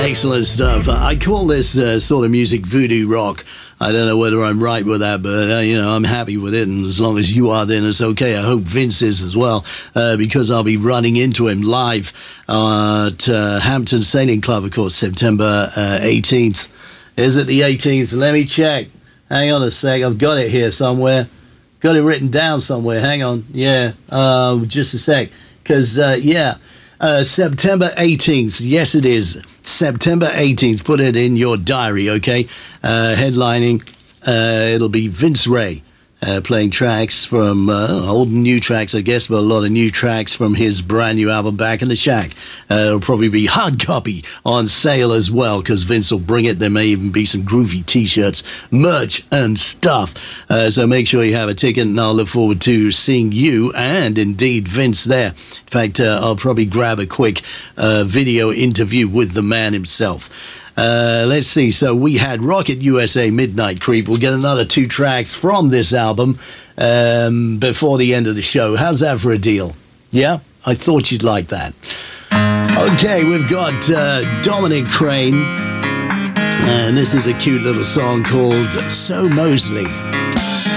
Excellent stuff. I call this sort of music voodoo rock. I don't know whether I'm right with that, but, I'm happy with it. And as long as you are, then it's okay. I hope Vince is as well, because I'll be running into him live at Hampton Sailing Club, of course, September 18th. Is it the 18th? Let me check. Hang on a sec. I've got it here somewhere. Got it written down somewhere. Hang on. Yeah, just a sec. Because, September 18th. Yes, it is. September 18th. Put it in your diary, okay? Headlining, it'll be Vince Ray playing tracks from old and new tracks, I guess, but a lot of new tracks from his brand new album, Back in the Shack. It'll probably be hard copy on sale as well, because Vince will bring it. There may even be some groovy T-shirts, merch, and stuff. So make sure you have a ticket, and I'll look forward to seeing you and indeed Vince there. In fact, I'll probably grab a quick video interview with the man himself. Let's see. So we had Rocket USA, Midnight Creep. We'll get another 2 tracks from this album before the end of the show. How's that for a deal? Yeah? I thought you'd like that. Okay, we've got Dominic Crane. And this is a cute little song called So Mosley.